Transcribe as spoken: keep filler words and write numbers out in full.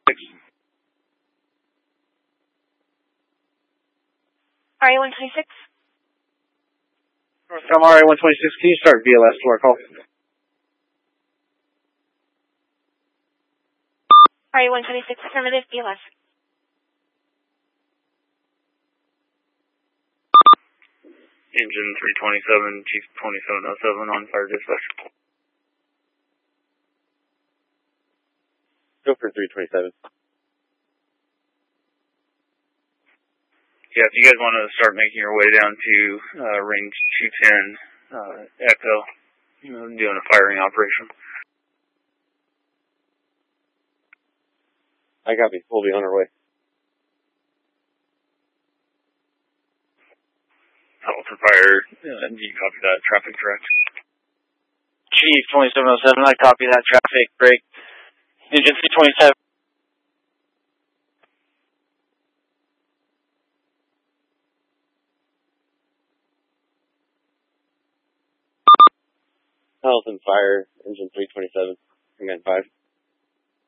twenty-six. R A one twenty-six. From R A one twenty-six, can you start V L S to our call? R A one twenty-six, affirmative, V L S. Engine three twenty-seven, Chief twenty-seven oh seven on fire dispatch. Go for three twenty-seven. Yeah, if you guys want to start making your way down to uh, range two ten, uh, Echo, you know, doing a firing operation. I copy. We'll be on our way. Hamilton Fire, uh, do you copy that? Traffic direct. Chief twenty-seven oh seven, I copy that. Traffic break. Engine three twenty-seven. Hamilton Fire, engine three twenty-seven, command five.